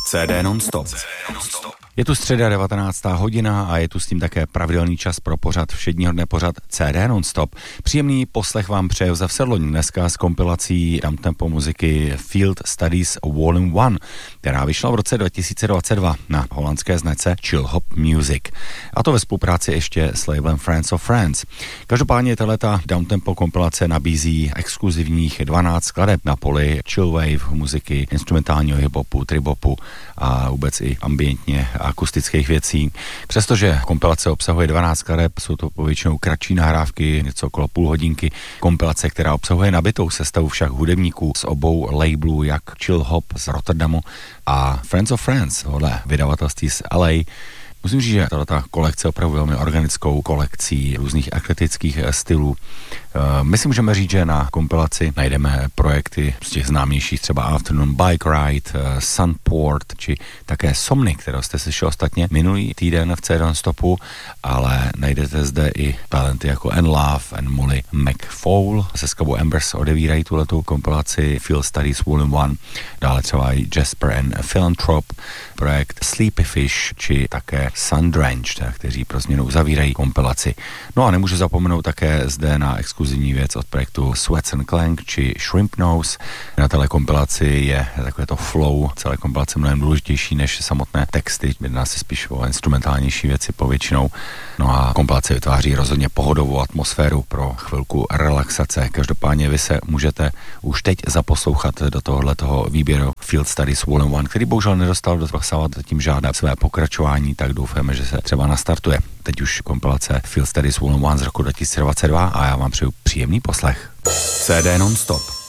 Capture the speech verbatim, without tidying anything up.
C D non-stop. Je tu středa devatenáctá hodina a je tu s tím také pravidelný čas pro pořad všedního dne pořad C D non-stop. Příjemný poslech vám přeje Josef Sedloň dneska s kompilací downtempo muziky Field Studies Volume one, která vyšla v roce dva tisíce dvacet dva na holandské značce Chill Hop Music. A to ve spolupráci ještě s labelem Friends of Friends. Každopádně tato downtempo kompilace nabízí exkluzivních dvanáct skladeb na poli chillwave muziky, instrumentálního hiphopu, tribopu a vůbec i ambientně akustických věcí. Přestože kompilace obsahuje dvanáct skladeb, jsou to povětšinou kratší nahrávky, něco okolo půl hodinky. Kompilace, která obsahuje nabitou sestavu však hudebníků z obou labelů, jak Chill Hop z Rotterdamu a Friends of Friends, tohle vydavatelství z L A. Musím říct, že tato kolekce je opravdu velmi organickou kolekcí různých eklektických stylů. My si můžeme říct, že na kompilaci najdeme projekty z těch známějších, třeba Afternoon Bike Ride, Sunport, či také Somny, které jste slyšeli ostatně minulý týden v C D non-stopu, ale najdete zde i talenty jako N Love, N Molly McFaul se skladbou Embers odevírají tuhletu kompilaci Field Studies Volume one, dále třeba i Jasper and Philanthrope, projekt Sleepy Fish, či také Sundrenched, kteří pro změnu uzavírají kompilaci. No a nemůžu zapomenout také zde na exkluzivní věc od projektu Sweats and Clank či Shrimp Nose. Na téhle kompilaci je takové to flow celé kompilace mnohem důležitější než samotné texty, jedná se spíš o instrumentálnější věci povětšinou. No a kompilace vytváří rozhodně pohodovou atmosféru pro chvilku relaxace. Každopádně vy se můžete už teď zaposlouchat do tohohletoho výběru Field Studies Volume one, který bohužel nedostal dosávat zatím žádné své pokračování, tak doufáme, že se třeba nastartuje. Teď už kompilace Field Studies Volume one z roku dva tisíce dvacet dva a já vám přeju příjemný poslech. C D non-stop.